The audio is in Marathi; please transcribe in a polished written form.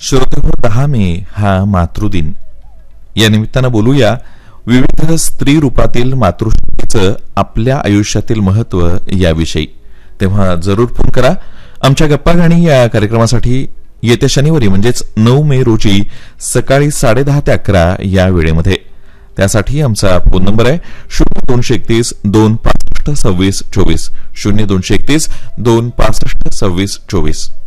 श्रोतेहो, 10 मे हा मातृदिन. या निमित्तानं बोलूया विविध स्त्री रूपातील मातृशक्तीचं आपल्या आयुष्यातील महत्व याविषयी. तेव्हा जरूर फोन करा. आमच्या गप्पा गाणी या कार्यक्रमासाठी येत्या शनिवारी म्हणजेच 9 मे रोजी सकाळी 10:30 ते 11 या वेळेमध्ये. त्यासाठी आमचा फोन नंबर आहे 0231 265 26 24 0231 265 26 24.